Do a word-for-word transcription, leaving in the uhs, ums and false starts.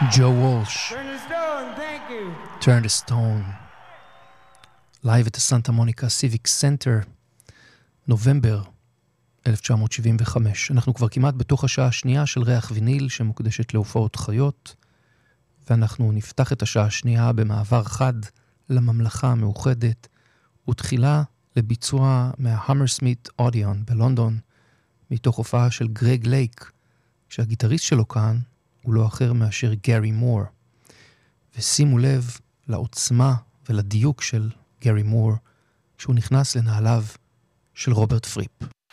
Joe Walsh, Turn the stone, thank you. Turn the Stone, live at the Santa Monica Civic Center, נובמבר אלף תשע מאות שבעים וחמש. אנחנו כבר כמעט בתוך השעה השנייה של ריח ויניל שמוקדשת להופעות חיות, ואנחנו נפתח את השעה השנייה במעבר חד לממלכה המאוחדת, ותחילה לביצוע מההמרסמית אודיון בלונדון, מתוך הופעה של גרג לייק, שהגיטריסט שלו כאן הוא לא אחר מאשר גארי מור. ושימו לב לעוצמה ולדיוק של גארי מור, כשהוא נכנס לנעליו של רוברט פריפ.